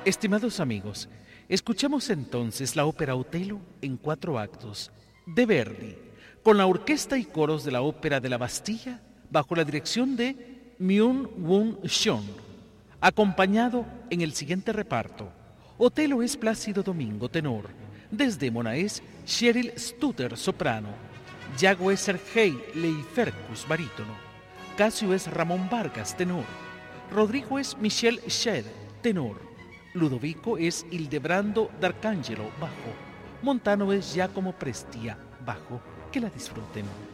Estimados amigos, escuchemos entonces la ópera Otelo en 4 actos de Verdi, con la orquesta y coros de la Ópera de la Bastilla, bajo la dirección de Myung-Whun Jeon, acompañado en el siguiente reparto. Otelo es Plácido Domingo, tenor. Desdémona es Cheryl Stutter, soprano. Yago es Sergei Leiferkus, barítono. Casio es Ramón Vargas, tenor. Rodrigo es Michel Shed, tenor. Ludovico es Hildebrando D'Arcangelo, bajo. Montano es Giacomo Prestia, bajo. Que la disfruten.